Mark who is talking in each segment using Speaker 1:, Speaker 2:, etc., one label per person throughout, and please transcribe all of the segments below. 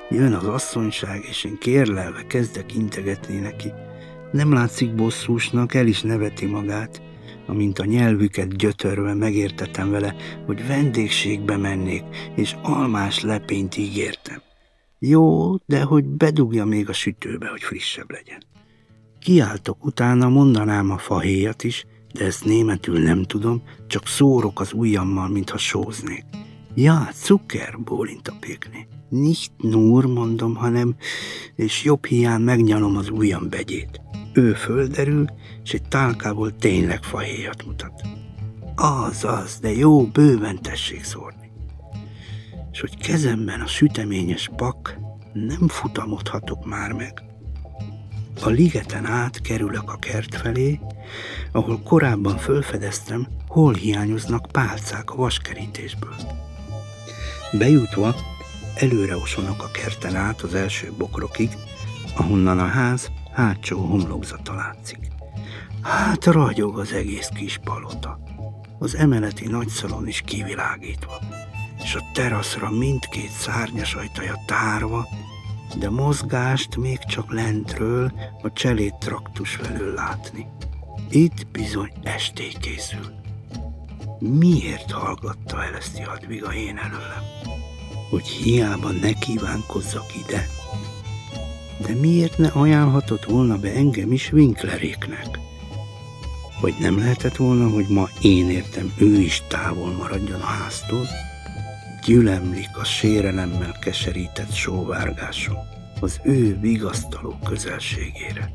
Speaker 1: Jön az asszonyság, és én kérlelve kezdek integetni neki. Nem látszik bosszúsnak, el is neveti magát, amint a nyelvüket gyötörve megértettem vele, hogy vendégségbe mennék, és almás lepényt ígértem. Jó, de hogy bedugja még a sütőbe, hogy frissebb legyen. Kiáltok utána, mondanám a fahéjat is, de ezt németül nem tudom, csak szórok az ujjammal, mintha sóznék. Ja, Zucker, bólint a pékné. Nicht nur, mondom, hanem, és jobb hiány megnyalom az ujjam begyét. Ő földerül, és egy tálkából tényleg fahéjat mutat. Az, de jó, bőven tessék szórni. És hogy kezemben a süteményes pak, nem futamodhatok már meg. A ligeten át kerülök a kert felé, ahol korábban fölfedeztem, hol hiányoznak pálcák a vaskerítésből. Bejutva előre osonok a kerten át az első bokrokig, ahonnan a ház hátsó homlokzata látszik. Hát ragyog az egész kis palota, az emeleti nagyszalon is kivilágítva, és a teraszra mindkét szárnyas ajtaja tárva, de mozgást még csak lentről a cselét traktus felől látni. Itt bizony esté készül. Miért hallgatta el ezt Jadviga én előlem? Hogy hiába ne kívánkozzak ide? De miért ne ajánlhatott volna be engem is Winkleréknek? Vagy nem lehetett volna, hogy ma én értem, ő is távol maradjon a háztól? Gyülemlik a sérelemmel keserített sóvárgásom az ő vigasztaló közelségére.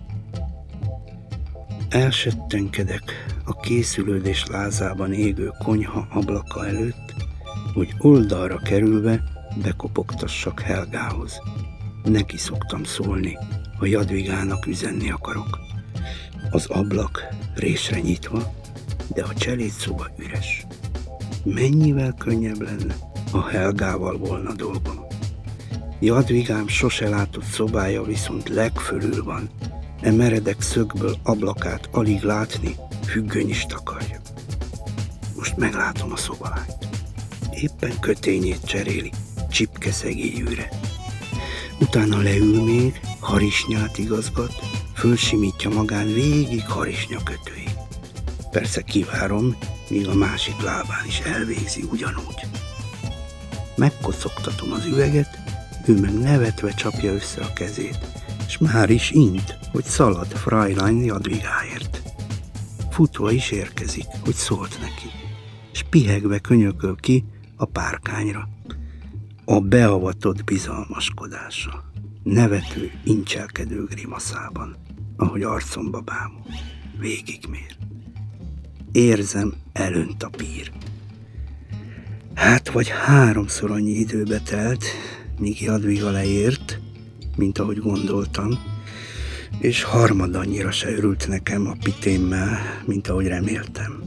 Speaker 1: Elsettenkedek a készülődés lázában égő konyha ablaka előtt, hogy oldalra kerülve bekopogtassak Helgához. Neki szoktam szólni, ha Jadvigának üzenni akarok. Az ablak résre nyitva, de a cselédszoba üres. Mennyivel könnyebb lenne, ha Helgával volna dolgom. Jadvigám sose látott szobája viszont legfölül van, meredek szögből ablakát alig látni, függöny is takarja. Most meglátom a szobalányt. Éppen kötényét cseréli, csipkeszegélyűre. Utána leül még, harisnyát igazgat, fölsimítja magán végig harisnyakötőig. Persze kivárom, míg a másik lábán is elvégzi ugyanúgy. Megkocogtatom az üveget, ő meg nevetve csapja össze a kezét, és már is int, hogy szalad Fräulein Jadvigáért. Futva is érkezik, hogy szólt neki, és pihegve könyököl ki a párkányra. A beavatott bizalmaskodása, nevető, incselkedő grimaszában, ahogy arcomba bámul, végigmér. Érzem, elönt a pír. Hát vagy 3-szor annyi időbe telt, míg Jadviga leért, mint ahogy gondoltam, és harmadannyira se örült nekem a pitémmel, mint ahogy reméltem.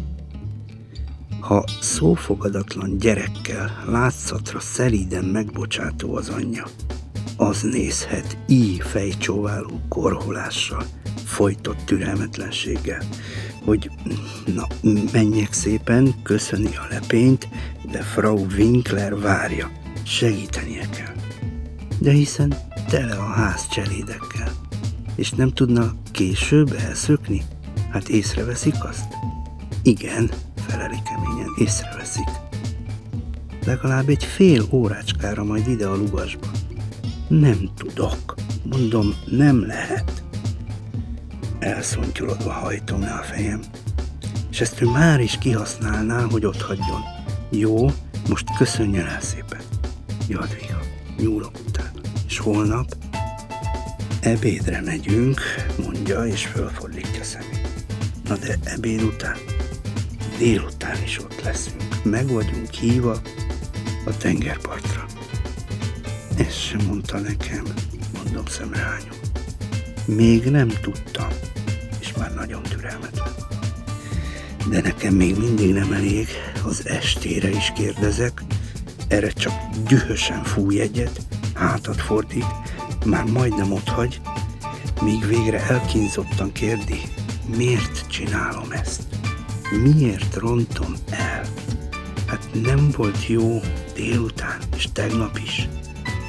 Speaker 1: Ha szófogadatlan gyerekkel látszatra szelíden megbocsátó az anyja, az nézhet így fejcsóváló korholással, folytott türelmetlenséggel, hogy na, menjek szépen, köszöni a lepényt, de Frau Winkler várja, segítenie kell. De hiszen tele a ház cselédekkel, és nem tudna később elszökni? Hát észreveszik azt? Igen, feleli keményen, észreveszik. Legalább egy fél órácskára majd ide a lugasba. Nem tudok, mondom, nem lehet. Elszontyolodva hajtom le a fejem, és ezt ő már is kihasználná, hogy ott hagyjon. Jó, most köszönjön el szépen. Jadviga, nyúlok utána. És holnap ebédre megyünk, mondja, és fölfordítja szemét. Na de ebéd után, délután is ott leszünk. Meg vagyunk hívva a tengerpartra. Ezt sem mondta nekem, mondom szemrehányom. Még nem tudtam, és már nagyon türelmetlen. De nekem még mindig nem elég, az estére is kérdezek, erre csak dühösen fúj egyet, hátat fordít, már majdnem otthagy, míg végre elkínzottan kérdi, miért csinálom ezt? Miért rontom el? Hát nem volt jó délután, és tegnap is.